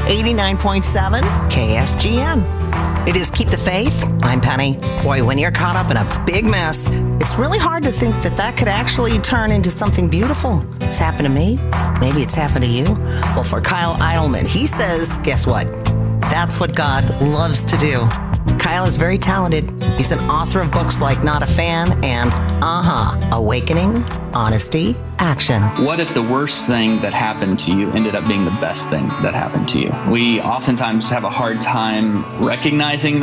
89.7 KSGN. It is Keep the Faith. I'm Penny. Boy, when you're caught up in a big mess, it's really hard to think that could actually turn into something beautiful. It's happened to me. Maybe it's happened to you. Well, for Kyle Idleman, he says, guess what? That's what God loves to do. Kyle is very talented. He's an author of books like Not a Fan and Awakening, Honesty, Action. What if the worst thing that happened to you ended up being the best thing that happened to you? We oftentimes have a hard time recognizing